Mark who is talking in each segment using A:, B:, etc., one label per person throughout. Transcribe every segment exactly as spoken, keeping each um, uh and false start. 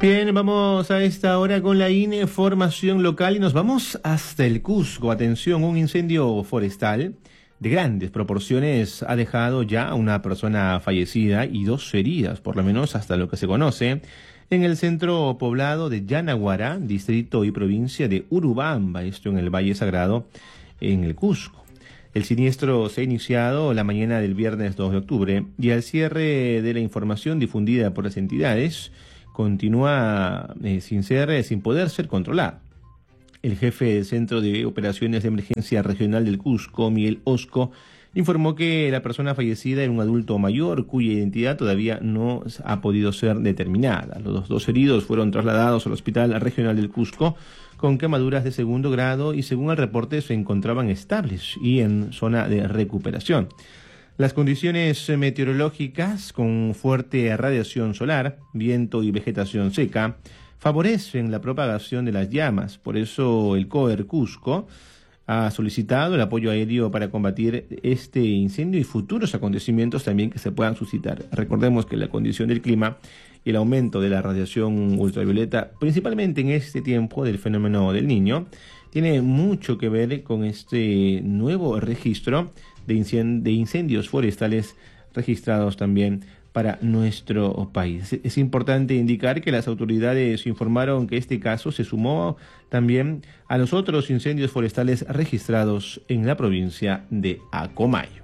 A: Bien, vamos a esta hora con la información local y nos vamos hasta el Cusco. Atención, un incendio forestal de grandes proporciones ha dejado ya a una persona fallecida y dos heridas, por lo menos hasta lo que se conoce, en el centro poblado de Yanaguará, distrito y provincia de Urubamba, esto en el Valle Sagrado, en el Cusco. El siniestro se ha iniciado la mañana del viernes dos de octubre y al cierre de la información difundida por las entidades, continúa eh, sin ser, eh, sin poder ser controlado. El jefe del Centro de Operaciones de Emergencia Regional del Cusco, Miguel Osco, informó que la persona fallecida era un adulto mayor cuya identidad todavía no ha podido ser determinada. Los dos heridos fueron trasladados al Hospital Regional del Cusco con quemaduras de segundo grado y, según el reporte, se encontraban estables y en zona de recuperación. Las condiciones meteorológicas, con fuerte radiación solar, viento y vegetación seca, favorecen la propagación de las llamas. Por eso el COER Cusco ha solicitado el apoyo aéreo para combatir este incendio y futuros acontecimientos también que se puedan suscitar. Recordemos que la condición del clima y el aumento de la radiación ultravioleta, principalmente en este tiempo del fenómeno del Niño, tiene mucho que ver con este nuevo registro de incendios forestales registrados también para nuestro país. Es importante indicar que las autoridades informaron que este caso se sumó también a los otros incendios forestales registrados en la provincia de Acomayo.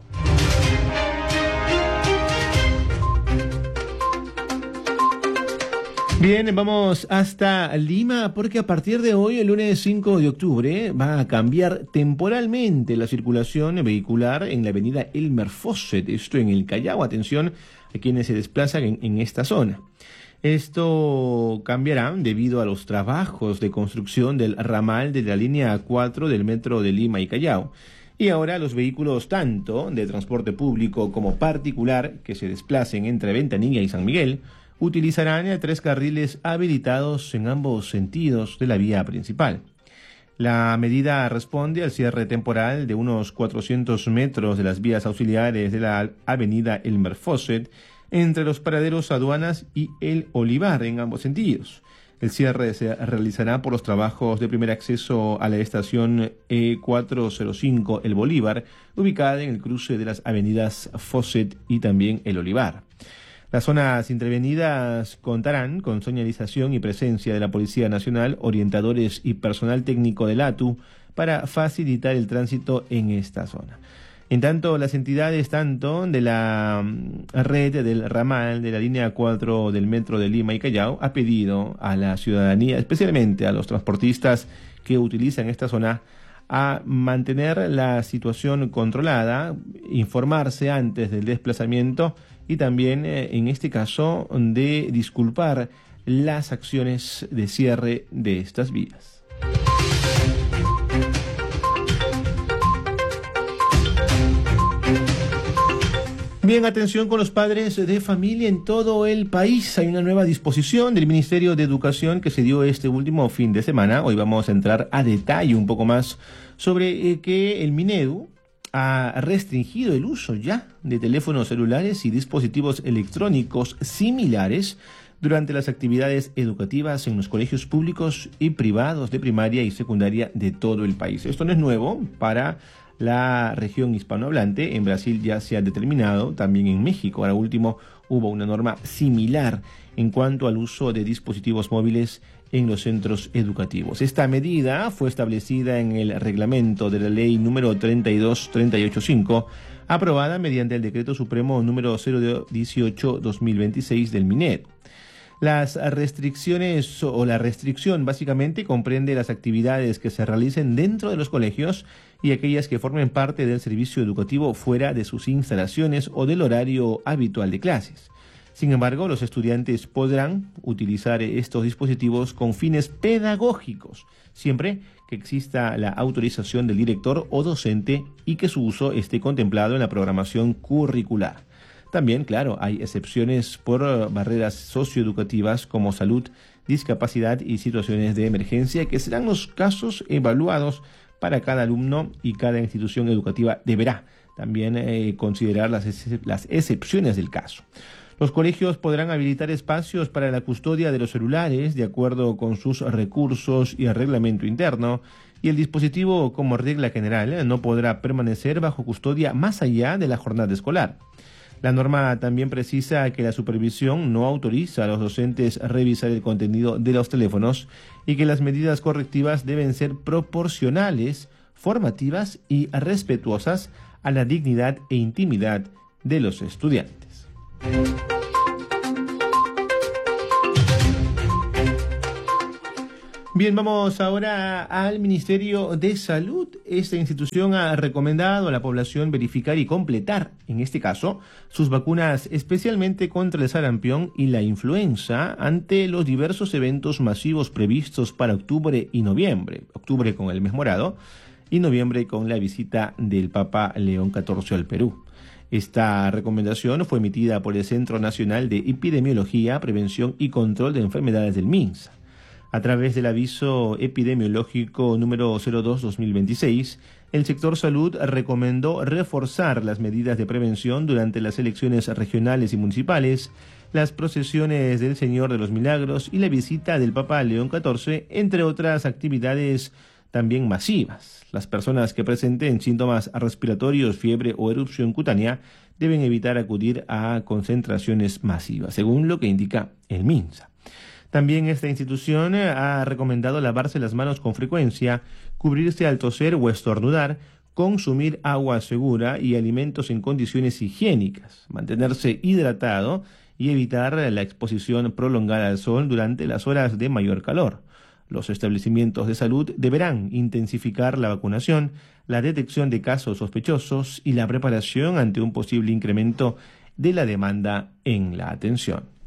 A: Bien, vamos hasta Lima porque a partir de hoy, el lunes cinco de octubre, va a cambiar temporalmente la circulación vehicular en la avenida Elmer Fawcett, esto en el Callao. Atención a quienes se desplazan en, en esta zona. Esto cambiará debido a los trabajos de construcción del ramal de la línea cuatro del metro de Lima y Callao. Y ahora los vehículos tanto de transporte público como particular que se desplacen entre Ventanilla y San Miguel utilizarán tres carriles habilitados en ambos sentidos de la vía principal. La medida responde al cierre temporal de unos cuatrocientos metros de las vías auxiliares de la avenida Elmer Fawcett entre los paraderos Aduanas y El Olivar en ambos sentidos. El cierre se realizará por los trabajos de primer acceso a la estación E cuatrocientos cinco El Bolívar, ubicada en el cruce de las avenidas Fawcett y también El Olivar. Las zonas intervenidas contarán con señalización y presencia de la Policía Nacional, orientadores y personal técnico del A T U para facilitar el tránsito en esta zona. En tanto, las entidades tanto de la red del ramal de la línea cuatro del metro de Lima y Callao ha pedido a la ciudadanía, especialmente a los transportistas que utilizan esta zona, a mantener la situación controlada, informarse antes del desplazamiento y también, eh, en este caso, de disculpar las acciones de cierre de estas vías. Bien, atención con los padres de familia en todo el país. Hay una nueva disposición del Ministerio de Educación que se dio este último fin de semana. Hoy vamos a entrar a detalle un poco más sobre eh, que el Minedu ha restringido el uso ya de teléfonos celulares y dispositivos electrónicos similares durante las actividades educativas en los colegios públicos y privados de primaria y secundaria de todo el país. Esto no es nuevo para la región hispanohablante. En Brasil ya se ha determinado, también en México. Ahora último hubo una norma similar en cuanto al uso de dispositivos móviles en los centros educativos. Esta medida fue establecida en el reglamento de la ley número treinta y dos mil trescientos ochenta y cinco, aprobada mediante el decreto supremo número cero dieciocho guión dos mil veintiséis del Minedu. Las restricciones o la restricción básicamente comprende las actividades que se realicen dentro de los colegios y aquellas que formen parte del servicio educativo fuera de sus instalaciones o del horario habitual de clases. Sin embargo, los estudiantes podrán utilizar estos dispositivos con fines pedagógicos, siempre que exista la autorización del director o docente y que su uso esté contemplado en la programación curricular. También, claro, hay excepciones por barreras socioeducativas como salud, discapacidad y situaciones de emergencia, que serán los casos evaluados para cada alumno, y cada institución educativa deberá también eh, considerar las, ex- las excepciones del caso. Los colegios podrán habilitar espacios para la custodia de los celulares de acuerdo con sus recursos y el reglamento interno, y el dispositivo, como regla general, no podrá permanecer bajo custodia más allá de la jornada escolar. La norma también precisa que la supervisión no autoriza a los docentes revisar el contenido de los teléfonos y que las medidas correctivas deben ser proporcionales, formativas y respetuosas a la dignidad e intimidad de los estudiantes. Bien, vamos ahora al Ministerio de Salud. Esta institución ha recomendado a la población verificar y completar, en este caso, sus vacunas especialmente contra el sarampión y la influenza ante los diversos eventos masivos previstos para octubre y noviembre. Octubre con el mes morado y noviembre con la visita del Papa León catorce al Perú. Esta recomendación fue emitida por el Centro Nacional de Epidemiología, Prevención y Control de Enfermedades del MINSA. A través del aviso epidemiológico número cero dos guión dos mil veintiséis, el sector salud recomendó reforzar las medidas de prevención durante las elecciones regionales y municipales, las procesiones del Señor de los Milagros y la visita del Papa León catorce, entre otras actividades también masivas. Las personas que presenten síntomas respiratorios, fiebre o erupción cutánea deben evitar acudir a concentraciones masivas, según lo que indica el MINSA. También esta institución ha recomendado lavarse las manos con frecuencia, cubrirse al toser o estornudar, consumir agua segura y alimentos en condiciones higiénicas, mantenerse hidratado y evitar la exposición prolongada al sol durante las horas de mayor calor. Los establecimientos de salud deberán intensificar la vacunación, la detección de casos sospechosos y la preparación ante un posible incremento de la demanda en la atención.